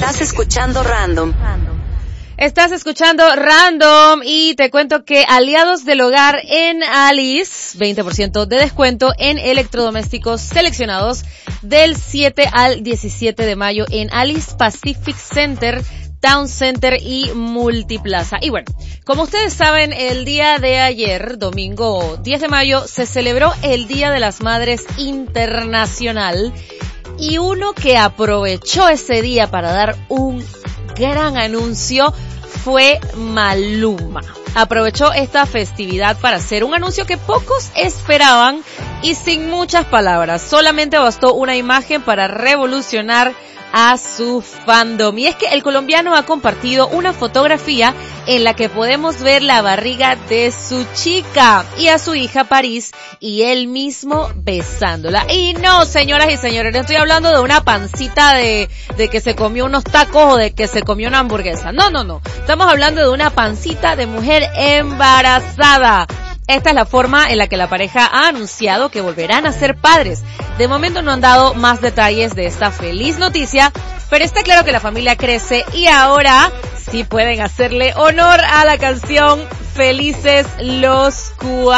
Estás escuchando Random. Estás escuchando Random y te cuento que Aliados del Hogar en Alice, 20% de descuento en electrodomésticos seleccionados del 7 al 17 de mayo en Alice Pacific Center, Town Center y Multiplaza. Y bueno, como ustedes saben, el día de ayer, domingo 10 de mayo, se celebró el Día de las Madres Internacional y uno que aprovechó ese día para dar un gran anuncio fue Maluma. Aprovechó esta festividad para hacer un anuncio que pocos esperaban y sin muchas palabras. Solamente bastó una imagen para revolucionar a su fandom. Y es que el colombiano ha compartido una fotografía en la que podemos ver la barriga de su chica y a su hija París y él mismo besándola. Y no, señoras y señores, no estoy hablando de una pancita de que se comió unos tacos o de que se comió una hamburguesa. No. Estamos hablando de una pancita de mujer embarazada. Esta es la forma en la que la pareja ha anunciado que volverán a ser padres. De momento no han dado más detalles de esta feliz noticia, pero está claro que la familia crece y ahora sí pueden hacerle honor a la canción Felices los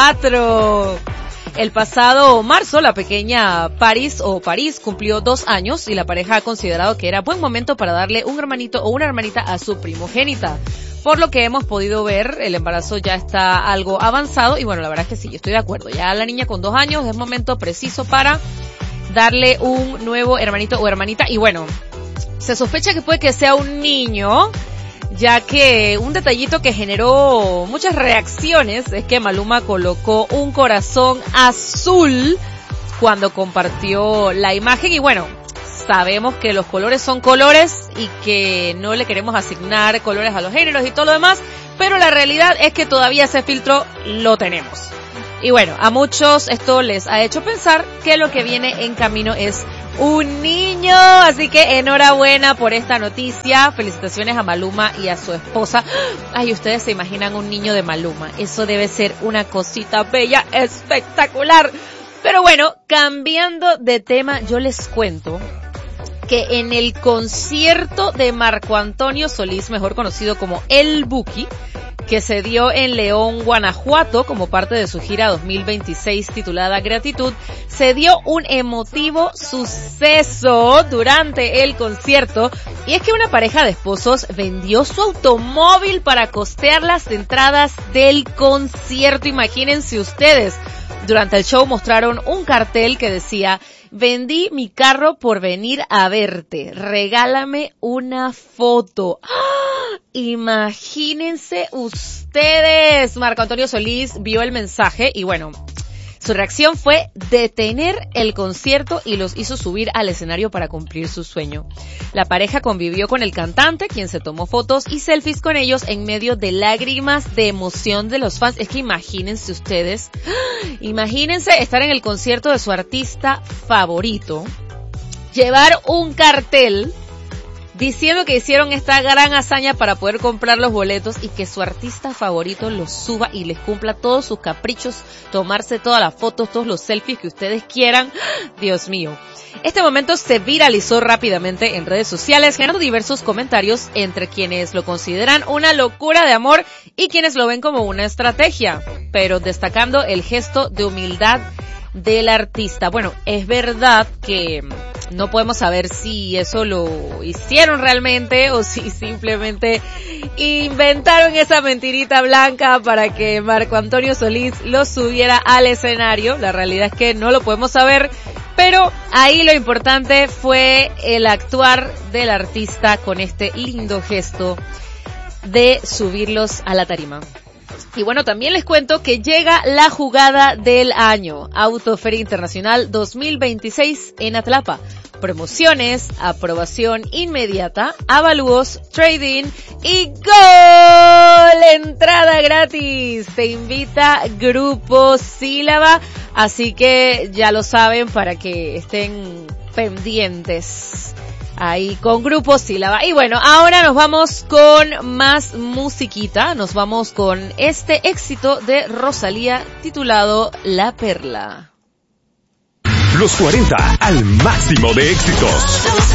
Cuatro. El pasado marzo, la pequeña París cumplió 2 años y la pareja ha considerado que era buen momento para darle un hermanito o una hermanita a su primogénita. Por lo que hemos podido ver, el embarazo ya está algo avanzado y bueno, la verdad es que sí, yo estoy de acuerdo. Ya la niña con 2 años es momento preciso para darle un nuevo hermanito o hermanita. Y bueno, se sospecha que puede que sea un niño, ya que un detallito que generó muchas reacciones es que Maluma colocó un corazón azul cuando compartió la imagen y bueno, sabemos que los colores son colores y que no le queremos asignar colores a los géneros y todo lo demás, pero la realidad es que todavía ese filtro lo tenemos. Y bueno, a muchos esto les ha hecho pensar que lo que viene en camino es un niño, así que enhorabuena por esta noticia, felicitaciones a Maluma y a su esposa. Ay, ustedes se imaginan un niño de Maluma, eso debe ser una cosita bella, espectacular. Pero bueno, cambiando de tema, yo les cuento que en el concierto de Marco Antonio Solís, mejor conocido como El Buki, que se dio en León, Guanajuato, como parte de su gira 2026 titulada Gratitud, se dio un emotivo suceso durante el concierto, y es que una pareja de esposos vendió su automóvil para costear las entradas del concierto. Imagínense ustedes, durante el show mostraron un cartel que decía: vendí mi carro por venir a verte, regálame una foto. ¡Ah! Imagínense ustedes. Marco Antonio Solís vio el mensaje y bueno, su reacción fue detener el concierto y los hizo subir al escenario para cumplir su sueño. La pareja convivió con el cantante, quien se tomó fotos y selfies con ellos en medio de lágrimas de emoción de los fans. Es que imagínense ustedes, imagínense estar en el concierto de su artista favorito, llevar un cartel diciendo que hicieron esta gran hazaña para poder comprar los boletos y que su artista favorito los suba y les cumpla todos sus caprichos, tomarse todas las fotos, todos los selfies que ustedes quieran. Dios mío. Este momento se viralizó rápidamente en redes sociales, generando diversos comentarios entre quienes lo consideran una locura de amor y quienes lo ven como una estrategia, pero destacando el gesto de humildad del artista. Bueno, es verdad que no podemos saber si eso lo hicieron realmente o si simplemente inventaron esa mentirita blanca para que Marco Antonio Solís lo subiera al escenario. La realidad es que no lo podemos saber, pero ahí lo importante fue el actuar del artista con este lindo gesto de subirlos a la tarima. Y bueno, también les cuento que llega la jugada del año, Autoferia Internacional 2026 en Atlapa. Promociones, aprobación inmediata, avalúos, trading y ¡gol! Entrada gratis. Te invita Grupo Sílaba, así que ya lo saben para que estén pendientes ahí con Grupo Sílaba. Y bueno, ahora nos vamos con más musiquita, nos vamos con este éxito de Rosalía titulado La Perla. Los 40 al máximo de éxitos.